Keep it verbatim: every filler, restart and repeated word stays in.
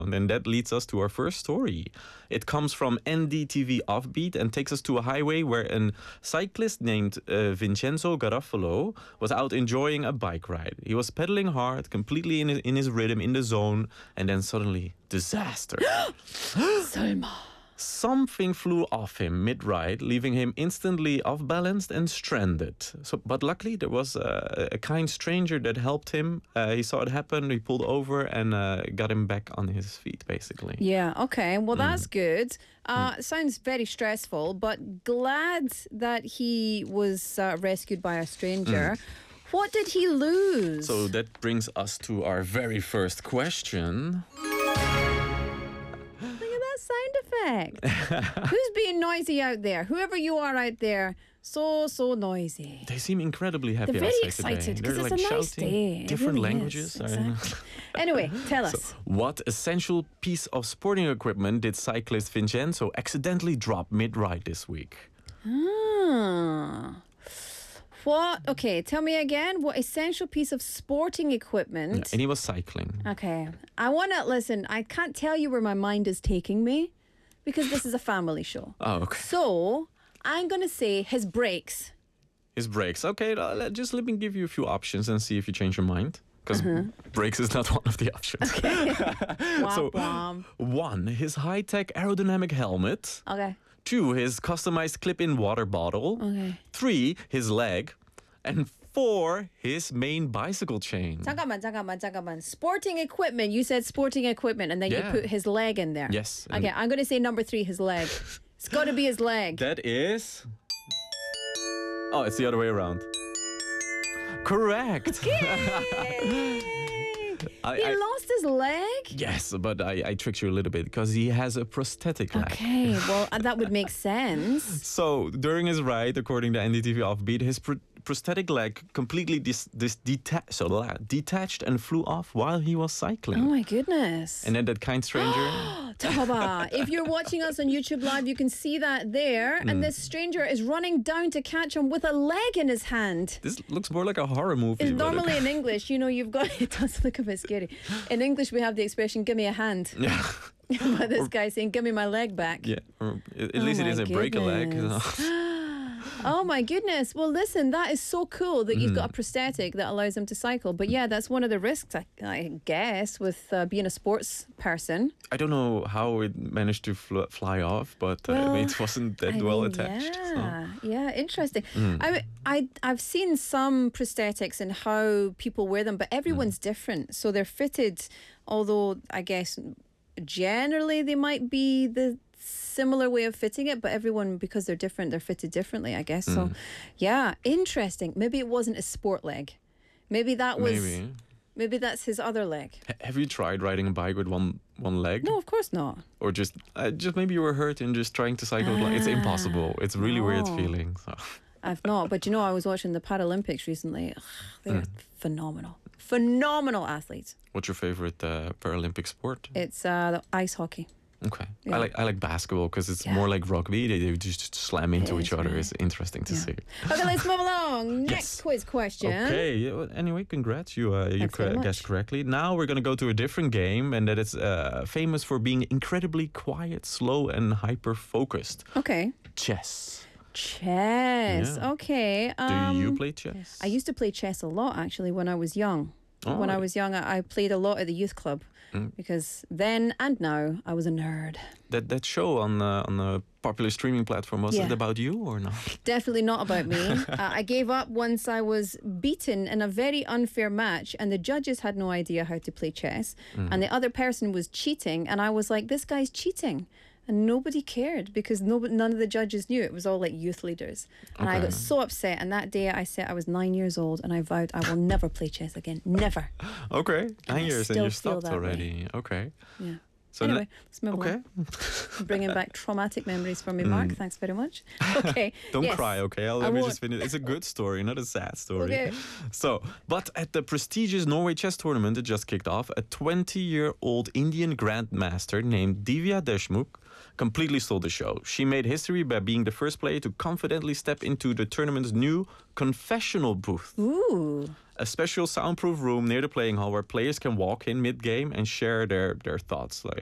And then that leads us to our first story. It comes from N D T V Offbeat and takes us to a highway where a cyclist named uh, Vincenzo Garofalo was out enjoying a bike ride. He was pedaling hard, completely in his, in his rhythm, in the zone, and then suddenly, disaster. Selma. Something flew off him mid-ride, leaving him instantly off-balanced and stranded. So, but luckily, there was a, a kind stranger that helped him. Uh, he saw it happen, he pulled over and uh, got him back on his feet, basically. Yeah, okay. Well, that's Mm. good. Uh, Mm. Sounds very stressful, but glad that he was uh, rescued by a stranger. Mm. What did he lose? So that brings us to our very first question. Look at that sound effect. Who's being noisy out there? Whoever you are out there, so, so noisy. They seem incredibly happy They're very outside excited today. because They're it's like a nice shouting day. It different really languages. is. I don't know. Exactly. Anyway, tell us. So, what essential piece of sporting equipment did cyclist Vincenzo accidentally drop mid-ride this week? Ah. What? Okay, tell me again. What essential piece of sporting equipment? Yeah, and he was cycling. Okay. I want to listen. I can't tell you where my mind is taking me because this is a family show. Oh, okay. So I'm going to say his brakes. His brakes. Okay, uh, let- just let me give you a few options and see if you change your mind. Because Uh-huh. brakes is not one of the options. Womp So, womp. one, his high-tech aerodynamic helmet. Okay. Two, his customized clip-in water bottle. Okay. Three, his leg. And four, his main bicycle chain. 잠깐만, 잠깐만, 잠깐만. Sporting equipment. You said sporting equipment, and then Yeah. you put his leg in there. Yes, and- Okay, I'm going to say number three, his leg. It's got to be his leg. That is... Oh, it's the other way around. Correct. Yay! I- he I- lost his leg? Yes, but I, I tricked you a little bit because he has a prosthetic leg. Okay, well, uh, that would make sense. So during his ride, according to N D T V Offbeat, his pr- prosthetic leg completely dis- dis- deta- so, uh, detached and flew off while he was cycling. Oh my goodness. And then that kind stranger... Tahaba, if you're watching us on YouTube Live, you can see that there. Mm. And this stranger is running down to catch him with a leg in his hand. This looks more like a horror movie. It's but it- normally in English, you know, you've got, it does look a bit scary. In English, we have the expression, give me a hand. Yeah. But this guy saying, give me my leg back. Yeah. Or at at Oh least it my doesn't break a leg. you know. goodness. Oh my goodness. Well, listen, that is so cool that you've got Mm. a prosthetic that allows him to cycle. But yeah, that's one of the risks, I, I guess, with uh, being a sports person. I don't know how it managed to fl- fly off, but uh, I Well, mean, it wasn't that I well mean, attached. so. Yeah, yeah, interesting. Mm. I, I, I've seen some prosthetics and how people wear them, but everyone's Mm. different. So they're fitted, although I guess generally they might be the similar way of fitting it, but everyone, because they're different, they're fitted differently, I guess. So Mm. yeah, interesting. Maybe it wasn't a sport leg. Maybe that was, Maybe. maybe that's his other leg. H- have you tried riding a bike with one one leg? No, of course not. Or just uh, just maybe you were hurt and just trying to cycle? with one- It's impossible. It's a really weird no. feeling. So. I've not, but you know, I was watching the Paralympics recently. Ugh, they're Mm. phenomenal, phenomenal athletes. What's your favorite uh, Paralympic sport? It's uh, the ice hockey. Okay, Yeah. I like I like basketball because it's Yeah. more like rugby. They, they just slam into It each is, other. right. It's interesting to Yeah. see. Okay, let's move along. Next Yes. quiz question. Okay. yeah, well, Anyway, congrats. You uh, you Thanks very cor- much. guessed correctly. Now we're gonna go to a different game, and that is uh, famous for being incredibly quiet, slow, and hyper focused. Okay. Chess. Chess. Yeah. Okay. Do Um, you play chess? I used to play chess a lot actually when I was young. Oh, when I was young, I I played a lot at the youth club Mm. because then and now I was a nerd. that that show on uh, on a popular streaming platform, was Yeah. it about you or not? Definitely not about me. uh, I gave up once I was beaten in a very unfair match, and the judges had no idea how to play chess, Mm. and the other person was cheating, and I was like, "This guy's cheating." And nobody cared because nobody, none of the judges knew. It was all like youth leaders. And I Okay. got so upset. And that day I said I was nine years old and I vowed I will never play chess again. Never. Okay, I nine years and still you feel stopped that way. already. Okay. Yeah. So Anyway, ne- let's move okay. on. Bringing back traumatic memories for me, Mark. Thanks very much. Okay. Don't yes. cry, okay? I'll, I let me won't. just finish. It's a good story, not a sad story. Okay. So, but at the prestigious Norway chess tournament that just kicked off, a twenty-year-old Indian grandmaster named Divya Deshmukh completely stole the show. She made history by being the first player to confidently step into the tournament's new confessional booth. Ooh. A special soundproof room near the playing hall where players can walk in mid-game and share their, their thoughts. Like